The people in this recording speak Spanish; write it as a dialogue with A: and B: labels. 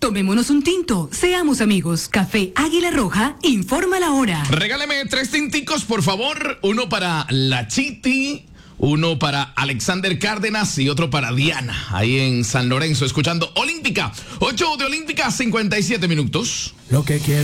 A: Tomémonos un tinto, seamos amigos. Café Águila Roja, informa la hora.
B: Regáleme 3 tinticos, por favor. Uno para la Chiti, uno para Alexander Cárdenas y otro para Diana, ahí en San Lorenzo, escuchando Olímpica. 8 de Olímpica, 57 minutos.
C: Lo que quiero.